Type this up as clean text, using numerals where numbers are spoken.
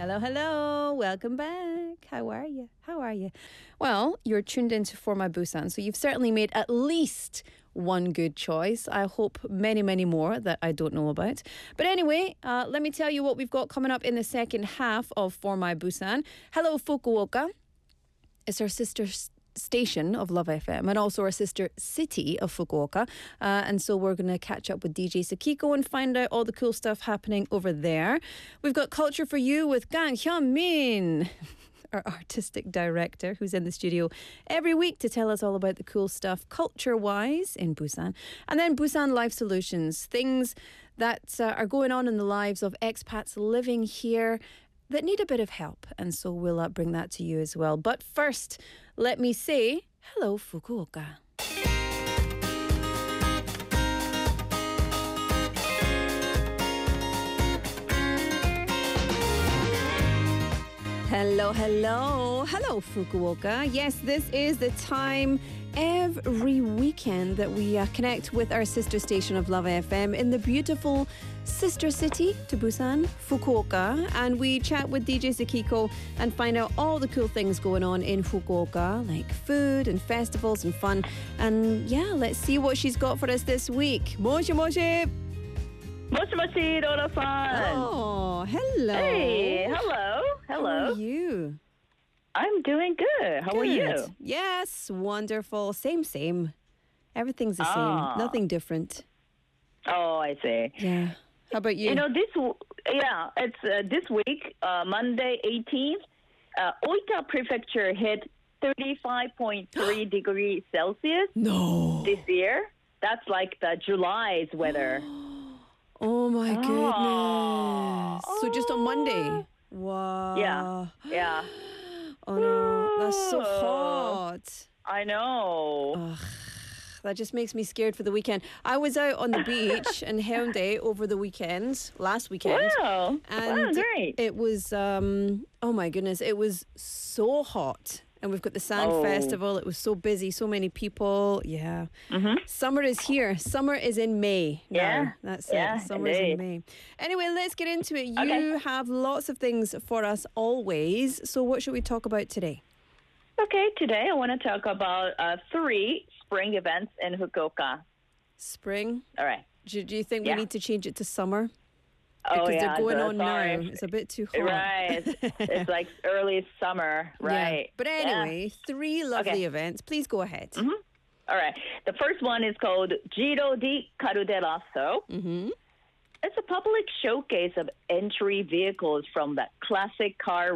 Hello, hello. Welcome back. How are you? How are you? Well, you're tuned into For My Busan, so you've certainly made at least one good choice. I hope many, many more that I don't know about. But anyway, let me tell you what we've got coming up in the second half of For My Busan. Hello, Fukuoka. It's our sister station of Love FM and also our sister city of Fukuoka. And so we're going to catch up with DJ Sakiko and find out all the cool stuff happening over there. We've got Culture for You with Kang Hyun-min, our artistic director, who's in the studio every week to tell us all about the cool stuff culture-wise in Busan. And then Busan Life Solutions, things that are going on in the lives of expats living here that need a bit of help. And so we'll bring that to you as well. But first, let me say hello, Fukuoka. Hello, hello. Hello, Fukuoka. Yes, this is the time every weekend that we connect with our sister station of Love FM in the beautiful sister city to Busan, Fukuoka, and we chat with DJ Sakiko and find out all the cool things going on in Fukuoka, like food and festivals and fun. And yeah, let's see what she's got for us this week. Moshi Moshi! Moshi Moshi, Rora-san. Oh, hello. Hey, hello. Hello. How are you? I'm doing good. How are you? Yes, wonderful. Same. Everything's the same. Nothing different. Oh, I see. Yeah. How about you? You know, it's this week, Monday 18th, Oita Prefecture hit 35.3 degrees Celsius No. this year. That's like the July's weather. Oh my goodness. So just on Monday? Wow. Yeah. Oh no, that's so hot. I know. Ugh, that just makes me scared for the weekend. I was out on the beach in Haeundae over the weekend, last weekend. Wow. And Great. it was, oh my goodness, it was so hot. And we've got the Sand Festival. It was so busy, so many people. Yeah. Mm-hmm. Summer is here. Summer is in May. Yeah. Now. That's it. Summer is in May. Anyway, let's get into it. You have lots of things for us always. So what should we talk about today? Okay, today I want to talk about 3 spring events in Fukuoka. Spring? All right. Do you think we need to change it to summer? Oh, because they're going on sorry. now. It's a bit too hot. Right. It's like early summer, right? Yeah. But anyway, 3 lovely events. Please go ahead. Mm-hmm. All right. The first one is called Giro di Calderasso. Mm-hmm. It's a public showcase of entry vehicles from the classic car